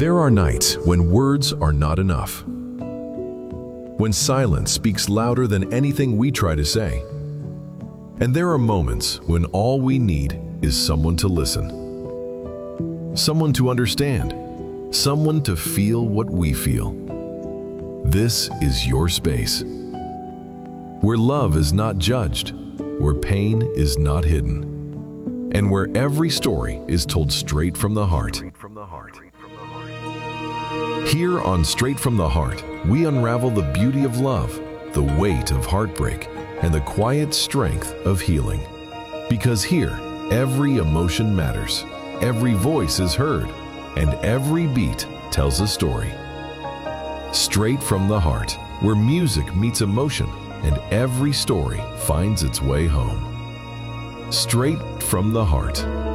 There are nights when words are not enough, when silence speaks louder than anything we try to say. And there are moments when all we need is someone to listen, someone to understand, someone to feel what we feel. This is your space, where love is not judged, where pain is not hidden, and where every story is told straight from the heart. Here on Straight from the Heart, we unravel the beauty of love, the weight of heartbreak, and the quiet strength of healing. Because here, every emotion matters, every voice is heard, and every beat tells a story. Straight from the Heart, where music meets emotion, and every story finds its way home. Straight from the Heart.